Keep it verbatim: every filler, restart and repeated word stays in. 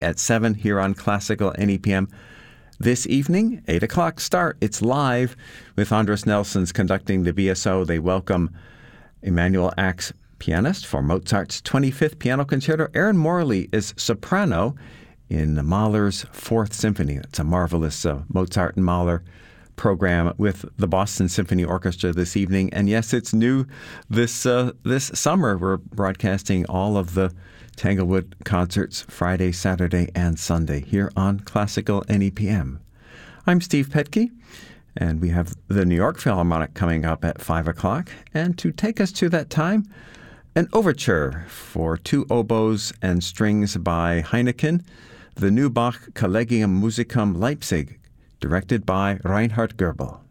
at seven here on Classical N E P M. This evening, eight o'clock start. It's live with Andres Nelsons conducting the B S O. They welcome Emanuel Ax, pianist for Mozart's twenty-fifth Piano Concerto. Erin Morley is soprano in Mahler's Fourth Symphony. It's a marvelous uh, Mozart and Mahler program with the Boston Symphony Orchestra this evening. And yes, it's new this uh, this summer. We're broadcasting all of the Tanglewood concerts Friday, Saturday, and Sunday here on Classical N E P M. I'm Steve Petke, and we have the New York Philharmonic coming up at five o'clock. And to take us to that time, an overture for two oboes and strings by Heineken, the new Bach Collegium Musicum Leipzig, directed by Reinhard Goebel.